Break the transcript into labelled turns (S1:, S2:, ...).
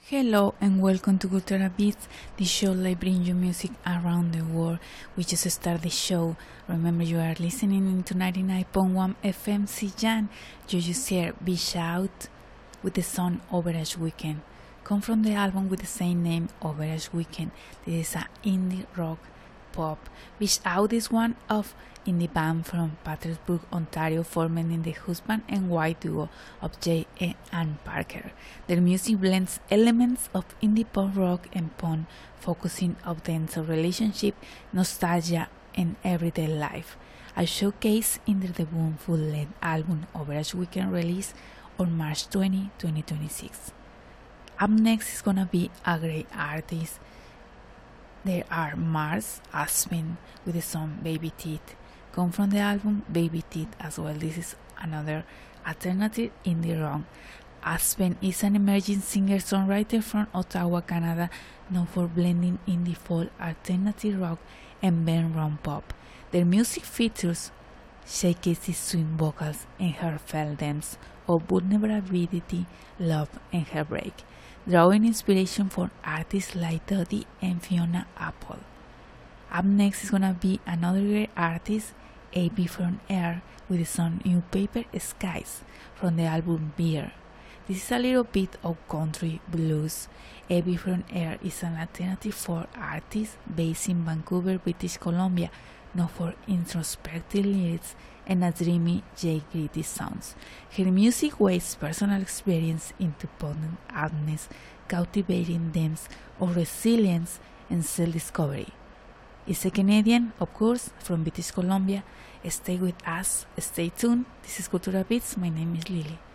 S1: Hello and welcome to Cultura Beats, the show that brings you music around the world. We just started the show. Remember, you are listening into 99.1 FM Sijan. You just hear Beach Out with the song Overage Weekend. Come from the album with the same name, Overage Weekend. This is an indie rock pop. Beach Out is one of indie band from Petersburg, Ontario, formed in the husband and wife duo of Jay and Ann Parker. Their music blends elements of indie pop rock and punk, focusing on dense relationship, nostalgia, and everyday life. A showcase in their debut full-length album Overage Weekend released on March 20, 2026. Up next is gonna be a great artist. There are Mars, Aspen with the song Baby Teeth. Come from the album Baby Teeth as well. This is another alternative indie rock. Aspen is an emerging singer-songwriter from Ottawa, Canada, known for blending indie folk, alternative rock, and band rock pop. Their music features shaky swing vocals and heartfelt themes of vulnerability, love, and heartbreak, drawing inspiration from artists like Dodie and Fiona Apple. Up next is gonna be another great artist, A.B. from Air, with the song New Paper Skies from the album Beer. This is a little bit of country blues. A.B. from Air is an alternative folk artist based in Vancouver, British Columbia, known for introspective lyrics and a dreamy, gritty sounds. Her music weighs personal experience into potent artness, captivating themes of resilience and self-discovery. It's a Canadian, of course, from British Columbia. Stay with us, stay tuned. This is Cultura Beats. My name is Lily.